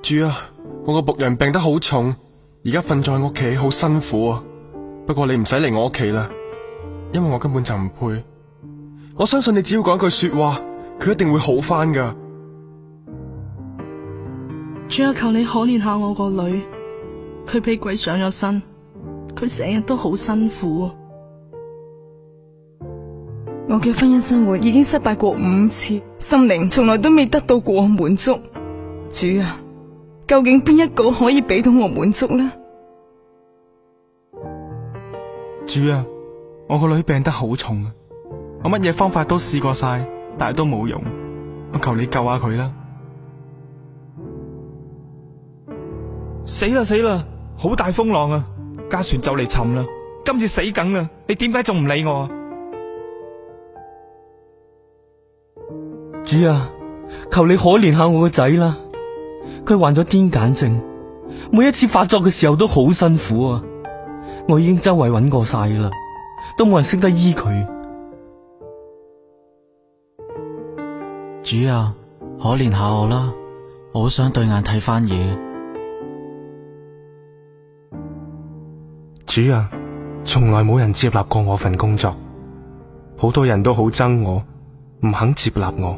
主啊，我個僕人病得好重，而家瞓在屋企好辛苦啊。不過你唔使嚟我屋企啦，因為我根本就唔配。我相信你只要講一句說話，佢一定會好返噶。 主啊，求你可憐下我個女，佢俾鬼上咗身，佢成日都好辛苦。 我嘅婚姻生活已經失敗過5次，心靈從來都未得到過滿足。主啊，究竟邊一個可以俾到我滿足呢？ 主啊，我個女病得好重啊，我乜嘢方法都試過晒，但係都冇用，我求你救下佢啦！死啦死啦，好大風浪啊，架船就嚟沉啦，今次死梗啦！你點解仲唔理我啊？ 主啊，求你可憐下我個仔啦，佢患咗癲癇症，每一次發作嘅時候都好辛苦啊！我已經周圍揾過晒啦，都冇人識得醫佢。 主啊，可憐下我啦，我好想對眼睇翻嘢。 主啊，從來冇人接納過我份工作，好多人都好憎我，唔肯接納我。